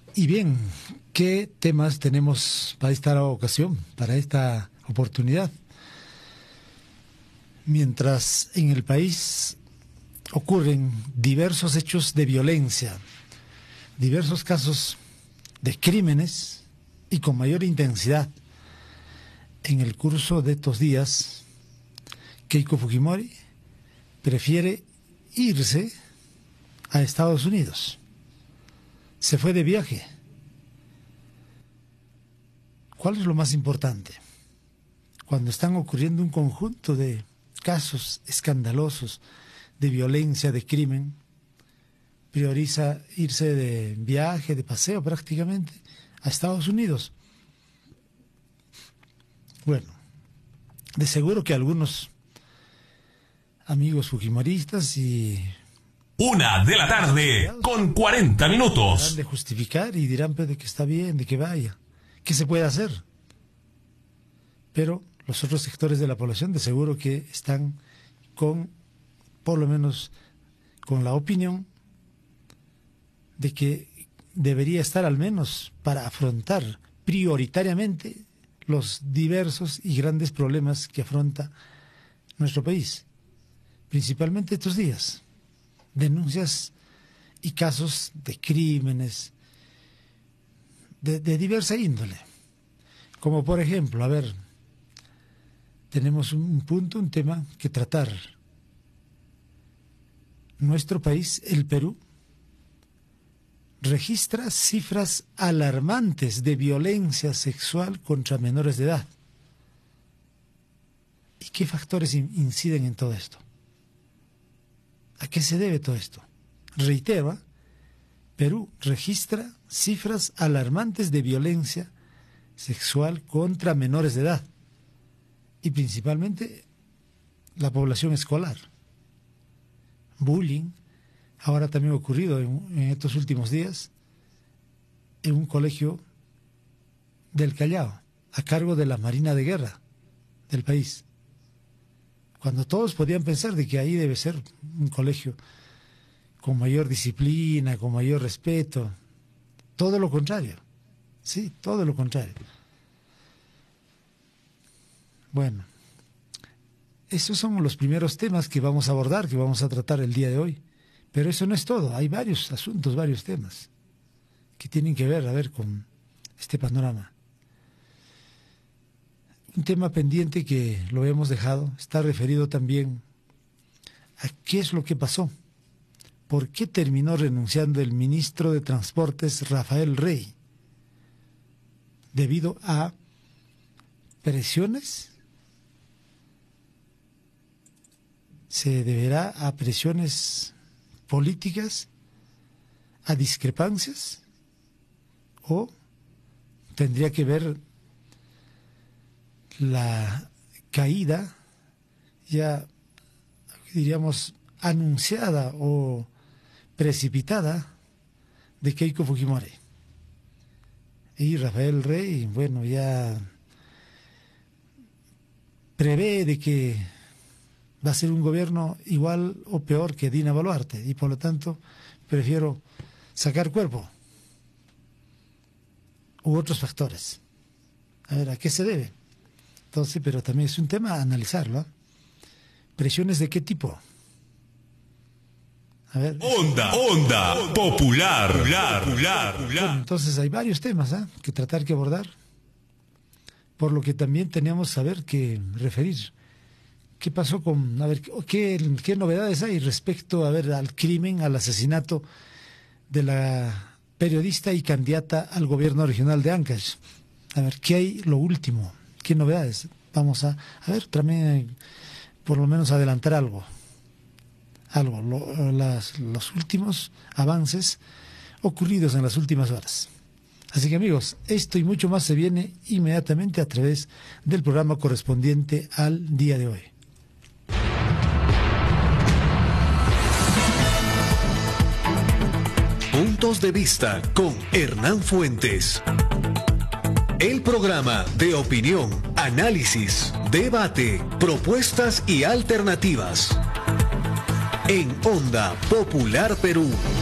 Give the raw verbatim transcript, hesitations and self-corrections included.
Y bien, ¿qué temas tenemos para esta ocasión, para esta oportunidad? Mientras en el país ocurren diversos hechos de violencia, diversos casos de crímenes y con mayor intensidad, en el curso de estos días, Keiko Fujimori prefiere irse a Estados Unidos. Se fue de viaje. ¿Cuál es lo más importante? Cuando están ocurriendo un conjunto de casos escandalosos de violencia, de crimen, prioriza irse de viaje, de paseo prácticamente, a Estados Unidos. Bueno, de seguro que algunos amigos fujimoristas y... Una de la tarde, con cuarenta minutos. Dirán de justificar y dirán pues, de que está bien, de que vaya, que se puede hacer. Pero los otros sectores de la población de seguro que están con, por lo menos, con la opinión de que debería estar al menos para afrontar prioritariamente los diversos y grandes problemas que afronta nuestro país, principalmente estos días. Denuncias y casos de crímenes de, de diversa índole, como por ejemplo, a ver, tenemos un punto, un tema que tratar. Nuestro país, el Perú, registra cifras alarmantes de violencia sexual contra menores de edad. ¿Y qué factores inciden en todo esto? ¿A qué se debe todo esto? Reitero, ¿eh? Perú registra cifras alarmantes de violencia sexual contra menores de edad y principalmente la población escolar. Bullying, ahora también ha ocurrido en, en estos últimos días en un colegio del Callao, a cargo de la Marina de Guerra del país. Cuando todos podían pensar de que ahí debe ser un colegio con mayor disciplina, con mayor respeto. Todo lo contrario. Sí, todo lo contrario. Bueno, esos son los primeros temas que vamos a abordar, que vamos a tratar el día de hoy. Pero eso no es todo. Hay varios asuntos, varios temas que tienen que ver, a ver, con este panorama. Un tema pendiente que lo hemos dejado está referido también a qué es lo que pasó. ¿Por qué terminó renunciando el ministro de Transportes Rafael Rey? ¿Debido a presiones? ¿Se deberá a presiones políticas? ¿A discrepancias? ¿O tendría que ver la caída ya, diríamos, anunciada o precipitada de Keiko Fujimori? Y Rafael Rey, bueno, ya prevé de que va a ser un gobierno igual o peor que Dina Boluarte y por lo tanto prefiero sacar cuerpo u otros factores. A ver, ¿a qué se debe? Entonces, pero también es un tema a analizarlo. ¿eh? ¿Presiones de qué tipo? A ver. Onda, onda, popular, popular, popular. Bueno, entonces hay varios temas ¿eh? que tratar, que abordar. Por lo que también teníamos saber que referir. ¿Qué pasó con, a ver, qué, qué novedades hay respecto, a ver, al crimen, al asesinato de la periodista y candidata al gobierno regional de Ancash? A ver, ¿qué hay lo último? ¿Qué novedades? Vamos a, a ver, también por lo menos adelantar algo. Algo, lo, las, los últimos avances ocurridos en las últimas horas. Así que amigos, esto y mucho más se viene inmediatamente a través del programa correspondiente al día de hoy. Puntos de vista con Hernán Fuentes. El programa de opinión, análisis, debate, propuestas y alternativas. En Onda Popular Perú.